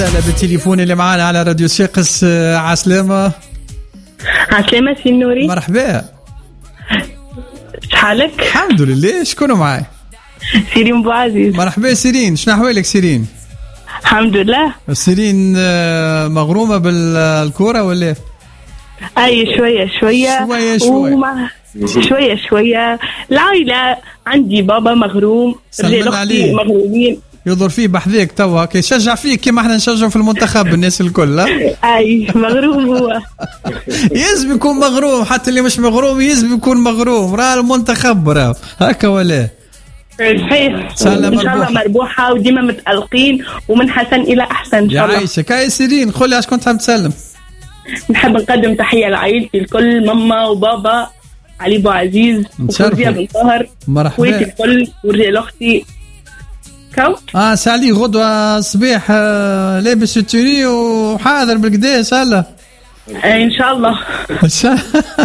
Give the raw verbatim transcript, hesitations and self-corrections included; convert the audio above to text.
بالتليفون اللي معانا على راديو سيقس. عسلامة. عسلامة سي نوري. مرحبا. شحالك؟ الحمد لله. شكونه معاي؟ سيرين بوعزيز. مرحبا سيرين. شنو احوالك سيرين؟ الحمد لله. سيرين مغرومة بالكورة ولا؟ اي شوية شوية شوية شوية ومع... شوية شوية. العائلة عندي بابا مغروم، رجال اختي مغرومين. يضر فيه بحذيك توا كي يشجع فيك كيما احنا نشجعوا في المنتخب الناس الكل. اي مغروم هو. يلزم يكون مغروم، حتى اللي مش مغروم يلزم يكون مغروم. راه المنتخب راه هكا ولا؟ صحيح. ان شاء الله مربوحة وديما متألقين ومن حسن الى احسن ان شاء الله. يعيشك. هاي سيرين قولي اش كنت حاب تسلم؟ نحب نقدم تحية لعائلتي الكل، ماما وبابا علي بوعزيز وفوزية بن طاهر، مرحبا، الكل ورجال اختي. كو اه سالي غدوة صبيح آه لابس التوري وحاضر بالقداس هلا ان شاء الله.